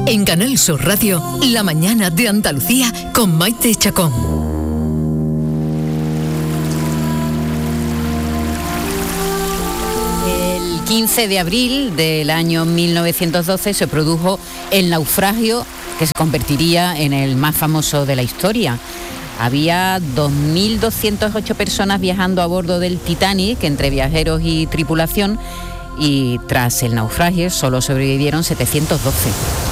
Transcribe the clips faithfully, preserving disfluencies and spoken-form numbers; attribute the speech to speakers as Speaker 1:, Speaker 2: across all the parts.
Speaker 1: En Canal Sur Radio, La Mañana de Andalucía con Maite Chacón.
Speaker 2: El quince de abril del año mil novecientos doce se produjo el naufragio que se convertiría en el más famoso de la historia. Había dos mil doscientas ocho personas viajando a bordo del Titanic, entre viajeros y tripulación, y tras el naufragio solo sobrevivieron setecientos doce.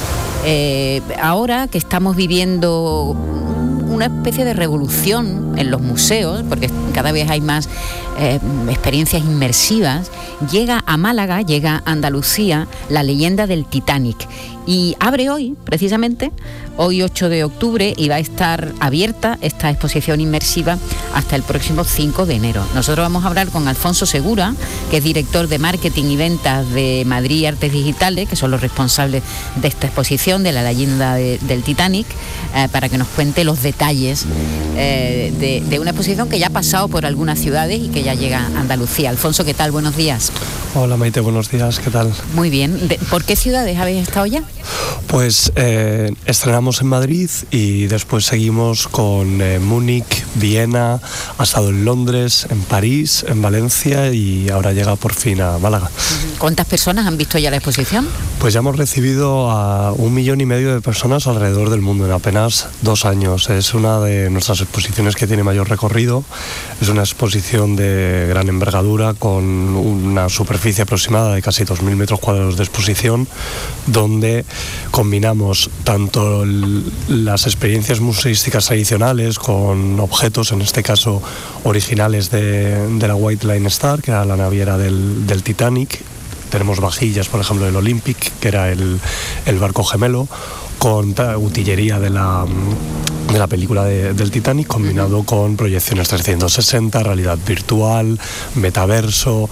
Speaker 2: Eh, ahora que estamos viviendo una especie de revolución en los museos, porque cada vez hay más eh, experiencias inmersivas, llega a Málaga, llega a Andalucía, la leyenda del Titanic. Y abre hoy, precisamente, hoy ocho de octubre, y va a estar abierta esta exposición inmersiva hasta el próximo cinco de enero. Nosotros vamos a hablar con Alfonso Segura, que es director de marketing y ventas de Madrid Artes Digitales, que son los responsables de esta exposición, de la leyenda de, del Titanic, eh, para que nos cuente los detalles eh, de, de una exposición que ya ha pasado por algunas ciudades y que ya llega a Andalucía. Alfonso, ¿qué tal? Buenos días.
Speaker 3: Hola Maite, buenos días, ¿qué tal?
Speaker 2: Muy bien. De, ¿por qué ciudades habéis estado ya?
Speaker 3: Pues eh, estrenamos en Madrid y después seguimos con eh, Múnich, Viena, ha estado en Londres, en París, en Valencia y ahora llega por fin a Málaga.
Speaker 2: ¿Cuántas personas han visto ya la exposición?
Speaker 3: Pues ya hemos recibido a un millón y medio de personas alrededor del mundo en apenas dos años. Es una de nuestras exposiciones que tiene mayor recorrido. Es una exposición de gran envergadura con una superficie aproximada de casi dos mil metros cuadrados de exposición, donde combinamos tanto el, las experiencias museísticas tradicionales con objetos, en este caso originales de, de la White Line Star, que era la naviera del, del Titanic. Tenemos vajillas, por ejemplo, del Olympic, que era el, el barco gemelo, con utillería de la, de la película de, del Titanic, combinado con proyecciones trescientos sesenta, realidad virtual, metaverso,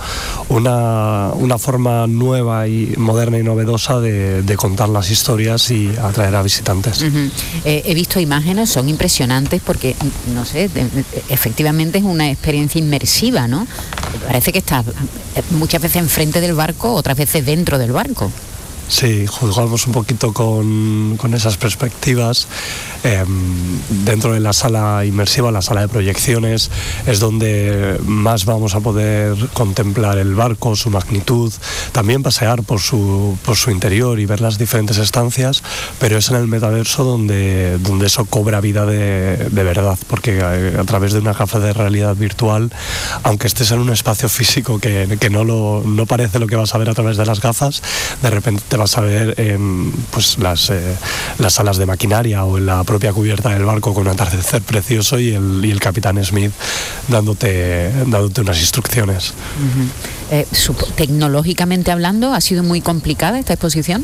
Speaker 3: una, una forma nueva y moderna y novedosa de, de contar las historias y atraer a visitantes.
Speaker 2: Uh-huh. eh, he visto imágenes, son impresionantes porque, no sé, de, de, efectivamente es una experiencia inmersiva, ¿no? Parece que estás muchas veces enfrente del barco, otras veces dentro del barco.
Speaker 3: Sí, juzgamos un poquito con, con esas perspectivas. Eh, dentro de la sala inmersiva, la sala de proyecciones, es donde más vamos a poder contemplar el barco, su magnitud, también pasear por su, por su interior y ver las diferentes estancias, pero es en el metaverso donde, donde eso cobra vida de, de verdad, porque a, a través de una gafa de realidad virtual, aunque estés en un espacio físico que, que no, lo, no parece lo que vas a ver a través de las gafas, de repente te vas a ver en pues, las, eh, las salas de maquinaria o en la propia cubierta del barco con un atardecer precioso y el, y el capitán Smith dándote, dándote unas instrucciones.
Speaker 2: Uh-huh. eh, tecnológicamente hablando, ¿ha sido muy complicada esta exposición?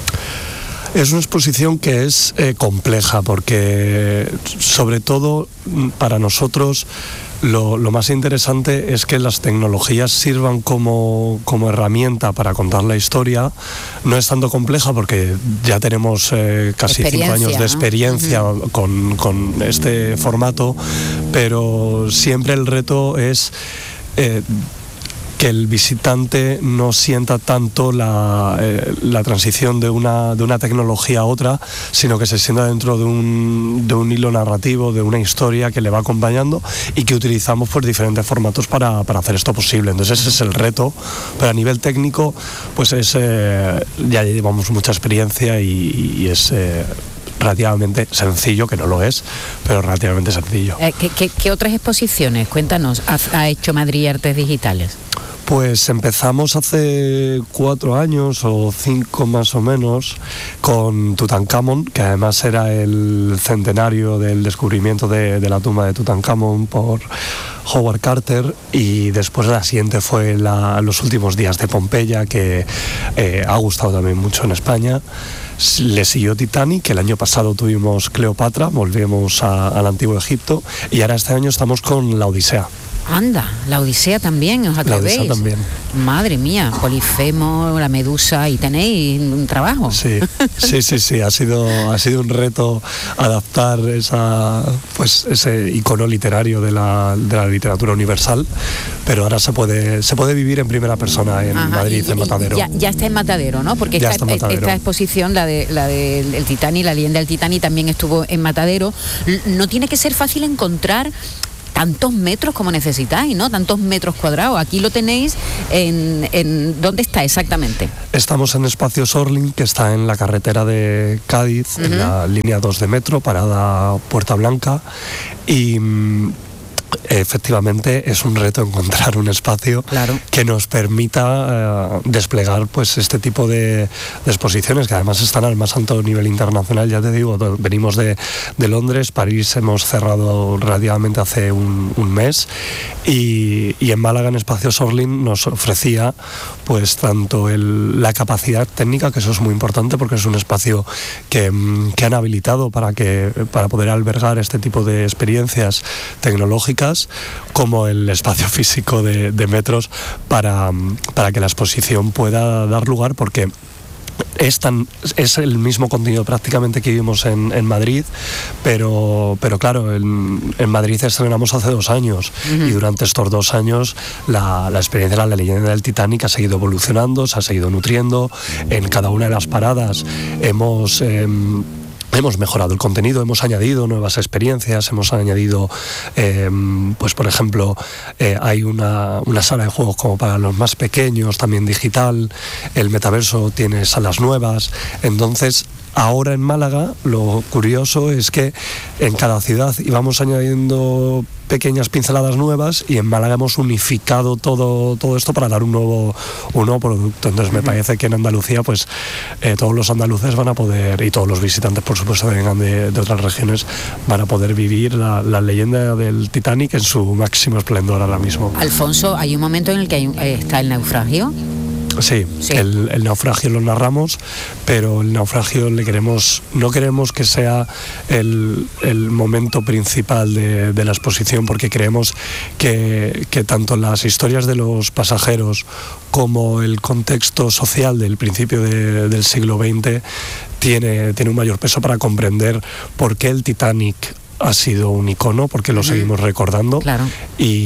Speaker 3: Es una exposición que es eh, compleja porque, sobre todo para nosotros, Lo, lo más interesante es que las tecnologías sirvan como, como herramienta para contar la historia. No es tanto compleja porque ya tenemos eh, casi cinco años de experiencia, ¿no? uh-huh. con, con este formato, pero siempre el reto es Eh, que el visitante no sienta tanto la, eh, la transición de una, de una tecnología a otra, sino que se sienta dentro de un, de un hilo narrativo, de una historia que le va acompañando y que utilizamos pues diferentes formatos para, para hacer esto posible. Entonces ese es el reto, pero a nivel técnico pues es, eh, ya llevamos mucha experiencia y, y es eh, relativamente sencillo, que no lo es, pero relativamente sencillo.
Speaker 2: Eh, ¿qué, qué, ¿Qué otras exposiciones, cuéntanos, ha, ha hecho Madrid Artes Digitales?
Speaker 3: Pues empezamos hace cuatro años o cinco más o menos con Tutankamón, que además era el centenario del descubrimiento de, de la tumba de Tutankamón por Howard Carter, y después la siguiente fue la, los últimos días de Pompeya, que eh, ha gustado también mucho en España. Le siguió Titanic, el año pasado tuvimos Cleopatra, volvemos a, al antiguo Egipto, y ahora este año estamos con la Odisea.
Speaker 2: Anda, la Odisea también, ¿os atrevéis?
Speaker 3: La Odisea también.
Speaker 2: Madre mía, Polifemo, la Medusa, y tenéis un trabajo.
Speaker 3: Sí, sí, sí, sí, ha sido, ha sido un reto adaptar esa, pues, ese icono literario de la, de la literatura universal, pero ahora se puede, se puede vivir en primera persona en Ajá, Madrid, y, en Matadero.
Speaker 2: Ya, ya está en Matadero, ¿no? Porque esta, esta exposición, la de la del el Titanic, la leyenda del Titanic, también estuvo en Matadero. No tiene que ser fácil encontrar tantos metros como necesitáis, ¿no? Tantos metros cuadrados. Aquí lo tenéis en, en... ¿Dónde está exactamente?
Speaker 3: Estamos en Espacio Sorling, que está en la carretera de Cádiz, uh-huh. en la línea dos de metro, parada Puerta Blanca, y efectivamente es un reto encontrar un espacio
Speaker 2: claro.
Speaker 3: que nos permita eh, desplegar pues este tipo de, de exposiciones, que además están al más alto nivel internacional. Ya te digo, venimos de, de Londres, París hemos cerrado relativamente hace un, un mes, y, y en Málaga, en Espacio Sorling, nos ofrecía pues tanto el, la capacidad técnica, que eso es muy importante porque es un espacio que, que han habilitado para, que, para poder albergar este tipo de experiencias tecnológicas, como el espacio físico de, de metros para, para que la exposición pueda dar lugar, porque es, tan, es el mismo contenido prácticamente que vimos en, en Madrid, pero, pero claro, en, en Madrid estrenamos hace dos años uh-huh. y durante estos dos años la, la experiencia de la leyenda del Titanic ha seguido evolucionando, se ha seguido nutriendo. En cada una de las paradas hemos... Eh, Hemos mejorado el contenido, hemos añadido nuevas experiencias, hemos añadido, eh, pues por ejemplo, eh, hay una, una sala de juegos como para los más pequeños, también digital, el metaverso tiene salas nuevas. Entonces, ahora en Málaga lo curioso es que en cada ciudad íbamos añadiendo pequeñas pinceladas nuevas, y en Málaga hemos unificado todo, todo esto para dar un nuevo, un nuevo producto. Entonces me parece que en Andalucía pues eh, todos los andaluces van a poder, y todos los visitantes por supuesto que vengan de, de otras regiones, van a poder vivir la, la leyenda del Titanic en su máximo esplendor ahora mismo.
Speaker 2: Alfonso, hay un momento en el que hay, eh, está el naufragio.
Speaker 3: Sí, sí. El, el naufragio lo narramos, pero el naufragio le queremos, no queremos que sea el, el momento principal de, de la exposición, porque creemos que, que tanto las historias de los pasajeros como el contexto social del principio de, del siglo veinte tiene, tiene un mayor peso para comprender por qué el Titanic ha sido un icono, porque lo uh-huh. seguimos recordando,
Speaker 2: claro.
Speaker 3: y,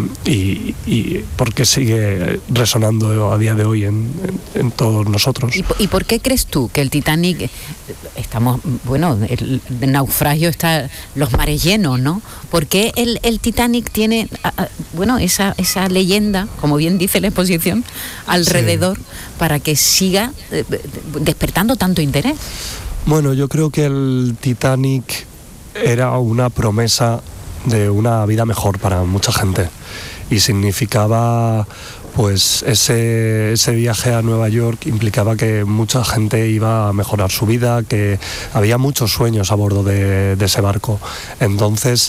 Speaker 3: y, y porque sigue resonando a día de hoy en, en, en todos nosotros.
Speaker 2: ¿Y, ¿Y por qué crees tú que el Titanic, estamos, bueno, el, el naufragio está, los mares llenos, ¿no? ¿Por qué el, el Titanic tiene, bueno, esa, esa leyenda, como bien dice la exposición, alrededor, sí. para que siga despertando tanto interés?
Speaker 3: Bueno, yo creo que el Titanic era una promesa de una vida mejor para mucha gente, y significaba pues ese, ese viaje a Nueva York implicaba que mucha gente iba a mejorar su vida, que había muchos sueños a bordo de, de ese barco. Entonces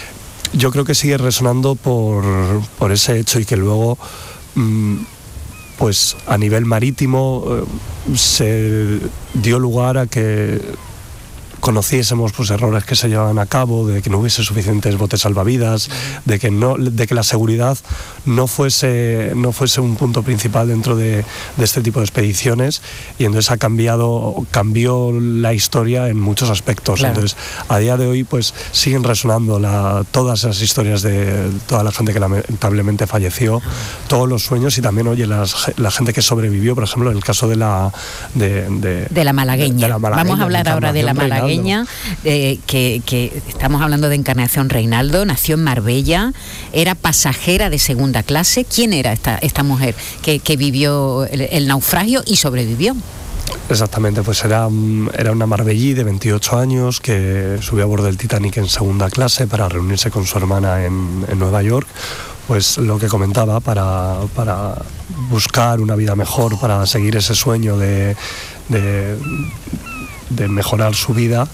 Speaker 3: yo creo que sigue resonando por, por ese hecho, y que luego mmm, pues a nivel marítimo eh, se dio lugar a que conociésemos pues errores que se llevaban a cabo, de que no hubiese suficientes botes salvavidas, de que no, de que la seguridad no fuese, no fuese un punto principal dentro de, de este tipo de expediciones, y entonces ha cambiado, cambió la historia en muchos aspectos. Claro. Entonces, a día de hoy pues siguen resonando la, todas esas historias de toda la gente que lamentablemente falleció, todos los sueños, y también, oye, las, la gente que sobrevivió, por ejemplo, en el caso de la de, de,
Speaker 2: de la malagueña. De, de la malagueña. Vamos a hablar ahora de la malagueña. Eh, que, que estamos hablando de Encarnación Reinaldo, nació en Marbella, era pasajera de segunda clase. ¿Quién era esta, esta mujer que, que vivió el, el naufragio y sobrevivió?
Speaker 3: Exactamente, pues era, era una marbellí de veintiocho años que subió a bordo del Titanic en segunda clase para reunirse con su hermana en, en Nueva York. Pues lo que comentaba, para, para buscar una vida mejor, para seguir ese sueño de... de de mejorar su vida,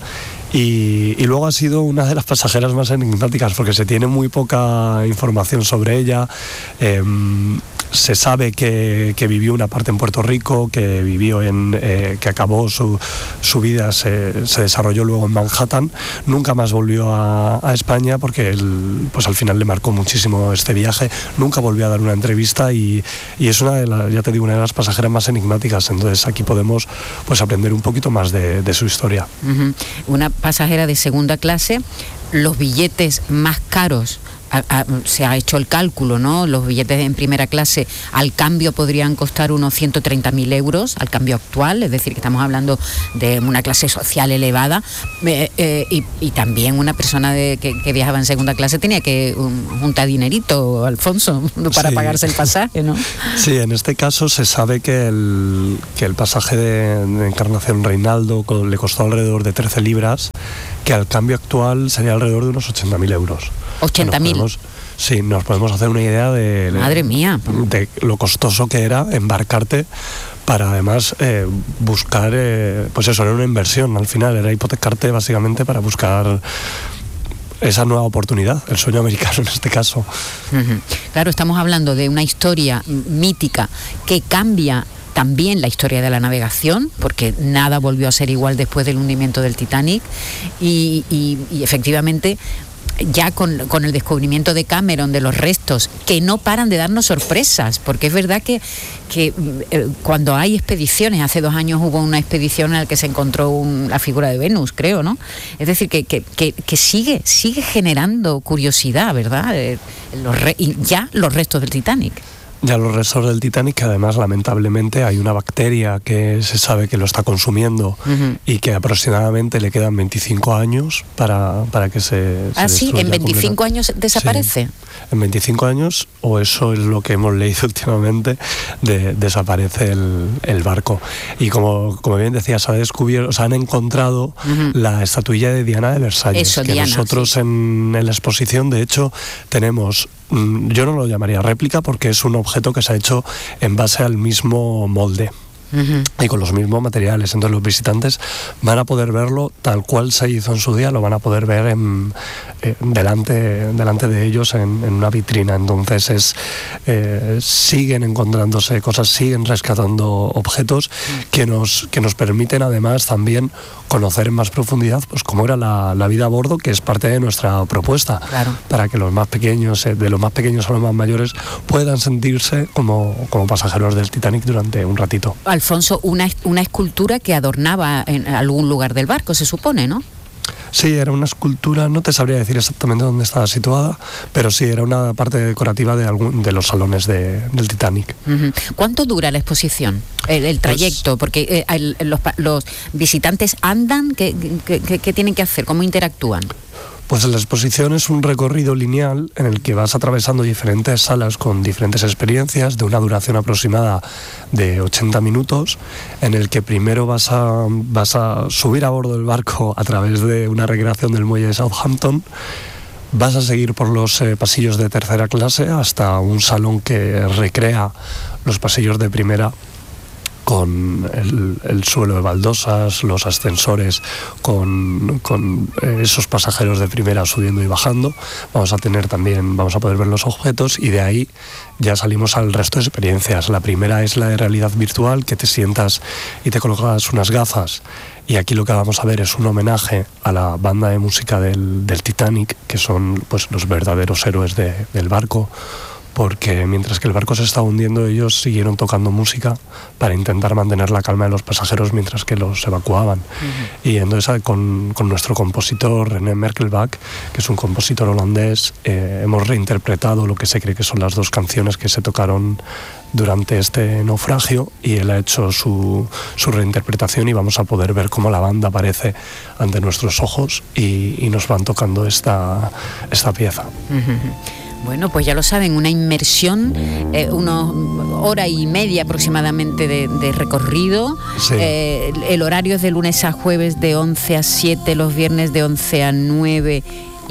Speaker 3: y, y luego ha sido una de las pasajeras más enigmáticas porque se tiene muy poca información sobre ella. Eh, se sabe que, que vivió una parte en Puerto Rico, que vivió en, eh, que acabó su, su vida, se, se desarrolló luego en Manhattan. Nunca más volvió a, a España porque él, pues al final le marcó muchísimo este viaje. Nunca volvió a dar una entrevista y, y es una de las, ya te digo, una de las pasajeras más enigmáticas. Entonces aquí podemos pues aprender un poquito más de, de su historia.
Speaker 2: Uh-huh. Una pasajera de segunda clase, los billetes más caros. A, a, se ha hecho el cálculo, ¿no? Los billetes en primera clase al cambio podrían costar unos ciento treinta mil euros, al cambio actual, es decir, que estamos hablando de una clase social elevada, eh, eh, y, y también una persona de, que, que viajaba en segunda clase tenía que um, juntar dinerito, Alfonso, para sí. pagarse el pasaje, ¿no?
Speaker 3: Sí, en este caso se sabe que el, que el pasaje de, de Encarnación Reinaldo le costó alrededor de trece libras, que al cambio actual sería alrededor de unos ochenta mil euros.
Speaker 2: ochenta mil.
Speaker 3: Sí, nos podemos hacer una idea de,
Speaker 2: Madre mía.
Speaker 3: de lo costoso que era embarcarte para además eh, buscar, eh, pues eso, era una inversión al final, era hipotecarte básicamente para buscar esa nueva oportunidad, el sueño americano en este caso.
Speaker 2: Uh-huh. Claro, estamos hablando de una historia mítica que cambia también la historia de la navegación, porque nada volvió a ser igual después del hundimiento del Titanic, y, y, y efectivamente ya con, con el descubrimiento de Cameron de los restos, que no paran de darnos sorpresas, porque es verdad que, que eh, cuando hay expediciones, hace dos años hubo una expedición en la que se encontró un, la figura de Venus, creo, ¿no? Es decir, que, que, que, que sigue, sigue generando curiosidad, ¿verdad? Eh, los re, y ya los restos del Titanic.
Speaker 3: Ya los restos del Titanic, que además lamentablemente hay una bacteria que se sabe que lo está consumiendo, uh-huh. y que aproximadamente le quedan veinticinco años para, para que se,
Speaker 2: ¿Ah,
Speaker 3: se
Speaker 2: sí? ¿En veinticinco años desaparece?
Speaker 3: Sí. En veinticinco años, o eso es lo que hemos leído últimamente, de, desaparece el, el barco. Y como, como bien decía, se ha descubierto, o sea, han encontrado uh-huh. la estatuilla de Diana de Versalles,
Speaker 2: eso,
Speaker 3: que
Speaker 2: Diana,
Speaker 3: nosotros sí. en, en la exposición, de hecho, tenemos, yo no lo llamaría réplica porque es un objeto que se ha hecho en base al mismo molde. Uh-huh. Y con los mismos materiales, entonces los visitantes van a poder verlo tal cual se hizo en su día, lo van a poder ver en, eh, delante, delante de ellos en, en una vitrina. Entonces es, eh, siguen encontrándose cosas, siguen rescatando objetos uh-huh. que nos, que nos permiten además también conocer en más profundidad pues cómo era la, la vida a bordo, que es parte de nuestra propuesta,
Speaker 2: claro.
Speaker 3: para que los más pequeños, de los más pequeños a los más mayores, puedan sentirse como, como pasajeros del Titanic durante un ratito.
Speaker 2: Alfonso, una, una escultura que adornaba en algún lugar del barco, se supone, ¿no?
Speaker 3: Sí, era una escultura, no te sabría decir exactamente dónde estaba situada, pero sí, era una parte decorativa de algún de los salones de, del Titanic.
Speaker 2: Uh-huh. ¿Cuánto dura la exposición, el, el trayecto? Pues, porque eh, el, los, los visitantes andan, ¿qué, qué, qué, qué tienen que hacer? ¿Cómo interactúan?
Speaker 3: Pues la exposición es un recorrido lineal en el que vas atravesando diferentes salas con diferentes experiencias de una duración aproximada de ochenta minutos, en el que primero vas a, vas a subir a bordo del barco a través de una recreación del muelle de Southampton. Vas a seguir por los eh, pasillos de tercera clase hasta un salón que recrea los pasillos de primera, con el, el suelo de baldosas, los ascensores con, con eh, esos pasajeros de primera subiendo y bajando. Vamos a tener también, vamos a poder ver los objetos, y de ahí ya salimos al resto de experiencias. La primera es la de realidad virtual, que te sientas y te colocas unas gafas, y aquí lo que vamos a ver es un homenaje a la banda de música del, del Titanic, que son pues los verdaderos héroes de, del barco, porque mientras que el barco se estaba hundiendo, ellos siguieron tocando música para intentar mantener la calma de los pasajeros mientras que los evacuaban. Uh-huh. Y entonces con, con nuestro compositor René Merkelbach, que es un compositor holandés, eh, hemos reinterpretado lo que se cree que son las dos canciones que se tocaron durante este naufragio, y él ha hecho su, su reinterpretación, y vamos a poder ver cómo la banda aparece ante nuestros ojos y, y nos van tocando esta, esta pieza.
Speaker 2: Uh-huh. Bueno, pues ya lo saben, una inmersión, eh, una hora y media aproximadamente de, de recorrido.
Speaker 3: Sí.
Speaker 2: Eh, el, el horario es de lunes a jueves de once a siete, los viernes de once a nueve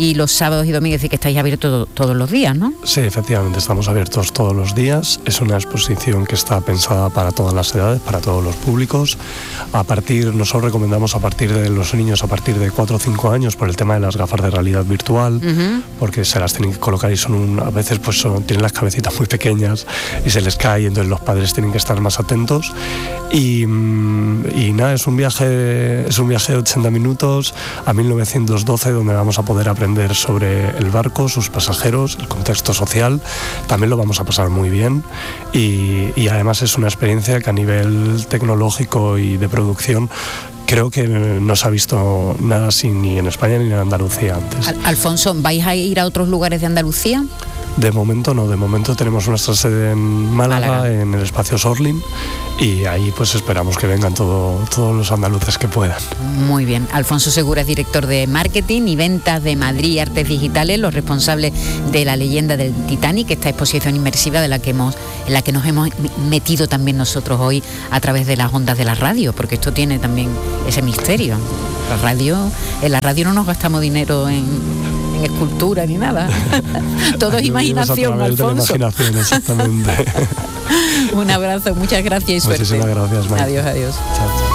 Speaker 2: y los sábados y domingos, es decir, que estáis abiertos todos los días, ¿no?
Speaker 3: Sí, efectivamente, estamos abiertos todos los días. Es una exposición que está pensada para todas las edades, para todos los públicos. A partir, nosotros recomendamos a partir de los niños a partir de cuatro o cinco años por el tema de las gafas de realidad virtual, uh-huh. porque se las tienen que colocar y son un, a veces pues son, tienen las cabecitas muy pequeñas y se les cae, y entonces los padres tienen que estar más atentos. Y, y nada, es un viaje, es un viaje de ochenta minutos a mil novecientos doce, donde vamos a poder aprender sobre el barco, sus pasajeros, el contexto social. También lo vamos a pasar muy bien, y, y además es una experiencia que a nivel tecnológico y de producción creo que no se ha visto nada así ni en España ni en Andalucía antes.
Speaker 2: Al- Alfonso, ¿vais a ir a otros lugares de Andalucía?
Speaker 3: De momento no, de momento tenemos nuestra sede en Málaga, Málaga. en el espacio Sorlin, y ahí pues esperamos que vengan todo, todos los andaluces que puedan.
Speaker 2: Muy bien. Alfonso Segura es director de marketing y ventas de Madrid Artes Digitales, los responsables de La leyenda del Titanic, esta exposición inmersiva de la que hemos, en la que nos hemos metido también nosotros hoy a través de las ondas de la radio, porque esto tiene también ese misterio. La radio, en la radio no nos gastamos dinero en, en escultura ni nada. Todo es imaginación, Alfonso.
Speaker 3: Imaginación, exactamente.
Speaker 2: Un abrazo, muchas gracias y suerte.
Speaker 3: Muchísimas gracias, Maite.
Speaker 2: Adiós, adiós.
Speaker 3: Chao, chao.